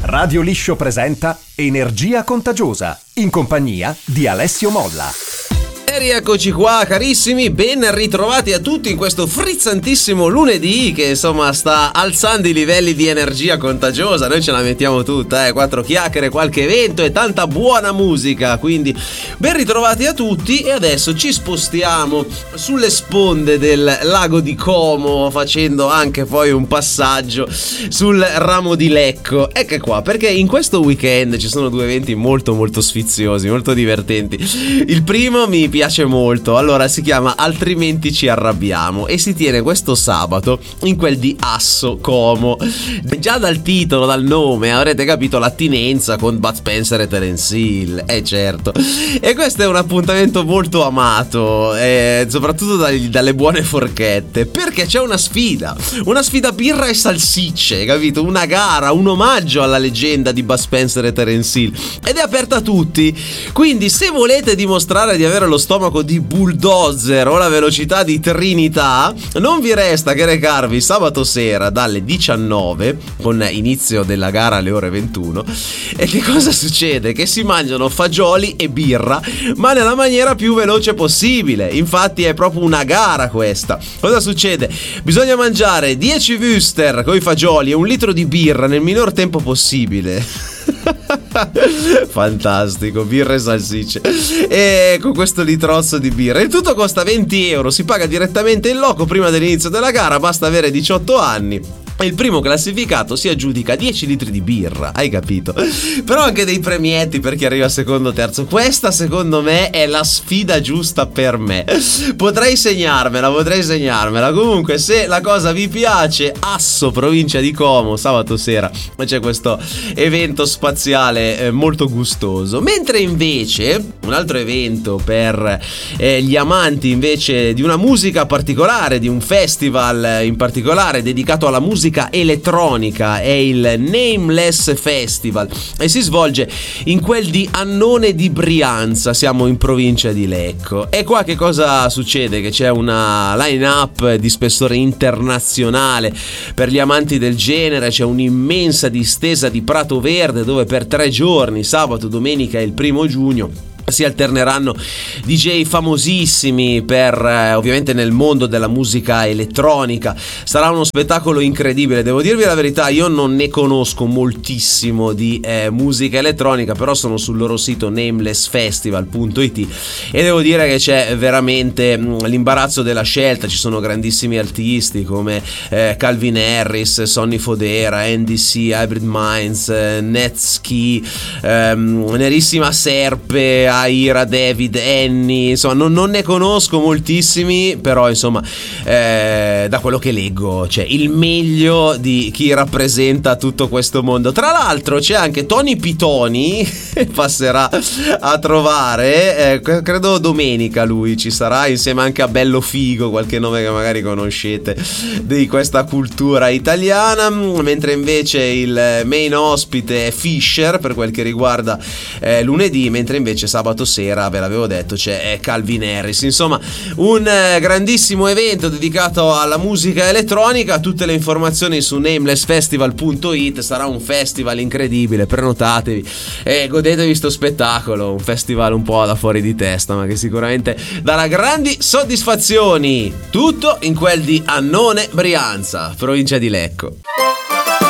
Radio Liscio presenta Energia Contagiosa, in compagnia di Alessio Molla. E rieccoci qua, carissimi, ben ritrovati a tutti in questo frizzantissimo lunedì che insomma sta alzando i livelli di energia contagiosa. Noi ce la mettiamo tutta, 4 chiacchiere, qualche evento e tanta buona musica, quindi ben ritrovati a tutti. E adesso ci spostiamo sulle sponde del lago di Como, facendo anche poi un passaggio sul ramo di Lecco. Ecco qua, perché in questo weekend ci sono 2 eventi molto molto sfiziosi, molto divertenti. Il primo mi piace molto, allora si chiama Altrimenti ci arrabbiamo e si tiene questo sabato in quel di Asso Como. Già dal titolo, dal nome avrete capito l'attinenza con Bud Spencer e Terence Hill, certo. E questo è un appuntamento molto amato, soprattutto dalle buone forchette, perché c'è una sfida birra e salsicce, capito? Una gara, un omaggio alla leggenda di Bud Spencer e Terence Hill, ed è aperta a tutti. Quindi se volete dimostrare di avere lo stomaco di bulldozer o la velocità di Trinità, non vi resta che recarvi sabato sera dalle 19 con inizio della gara alle ore 21. E che cosa succede? Che si mangiano fagioli e birra, ma nella maniera più veloce possibile. Infatti è proprio una gara questa. Cosa succede? Bisogna mangiare 10 wuster con i fagioli e 1 litro di birra nel minor tempo possibile. Fantastico, birra e salsicce, e con questo litrozzo di birra. Il tutto costa 20 euro, si paga direttamente in loco prima dell'inizio della gara, basta avere 18 anni. E il primo classificato si aggiudica 10 litri di birra, hai capito? Però anche dei premietti per chi arriva secondo o terzo. Questa secondo me è la sfida giusta per me. Potrei segnarmela. Comunque, se la cosa vi piace, Asso, provincia di Como, sabato sera c'è questo evento spaziale molto gustoso. Mentre invece un altro evento per gli amanti invece di una musica particolare, di un festival in particolare dedicato alla musica elettronica, è il Nameless Festival e si svolge in quel di Annone di Brianza, siamo in provincia di Lecco. E qua che cosa succede? Che c'è una line-up di spessore internazionale per gli amanti del genere, c'è un'immensa distesa di prato verde dove per 3 giorni, sabato, domenica e il 1 giugno, si alterneranno DJ famosissimi per ovviamente nel mondo della musica elettronica. Sarà uno spettacolo incredibile. Devo dirvi la verità, io non ne conosco moltissimo di musica elettronica, però sono sul loro sito namelessfestival.it e devo dire che c'è veramente l'imbarazzo della scelta. Ci sono grandissimi artisti come Calvin Harris, Sonny Fodera, NDC, Hybrid Minds, Netski, Nerissima Serpe, Aira, David, Annie, insomma non ne conosco moltissimi, però insomma da quello che leggo c'è il meglio di chi rappresenta tutto questo mondo. Tra l'altro c'è anche Tony Pitoni passerà a trovare, credo domenica lui ci sarà, insieme anche a Bello Figo, qualche nome che magari conoscete di questa cultura italiana. Mentre invece il main ospite è Fisher per quel che riguarda lunedì, mentre invece sabato sera, ve l'avevo detto, c'è Calvin Harris. Insomma, un grandissimo evento dedicato alla musica elettronica. Tutte le informazioni su namelessfestival.it. Sarà un festival incredibile, prenotatevi e godetevi sto spettacolo, un festival un po' da fuori di testa, ma che sicuramente darà grandi soddisfazioni. Tutto in quel di Annone Brianza, provincia di Lecco.